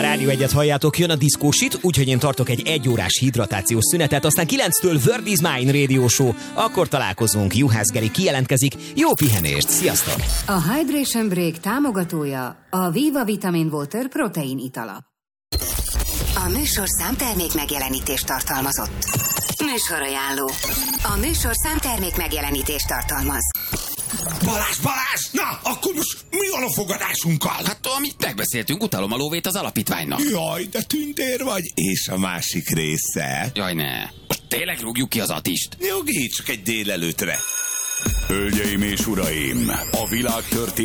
Rádió Egyet halljátok, jön a diszkósit, úgyhogy én tartok egy 1 órás hidratációs szünetet, aztán 9-től Word is Mine Radio Show, akkor találkozunk, Juhász Geri kijelentkezik, jó pihenést, sziasztok! A Hydration Break támogatója a Viva Vitamin Water protein itala. A műsor számtermék megjelenítést tartalmazott. Műsorajánló. A műsor számtermék megjelenítést tartalmaz. Balázs! Na, akkor most mi van a fogadásunkkal? Hát, amit megbeszéltünk, utalom a lóvét az alapítványnak. Jaj, de tündér vagy. És a másik része? Jaj, ne. Most tényleg rúgjuk ki az Attist? Nyugi, csak egy délelőtre. Hölgyeim és uraim, a világ történet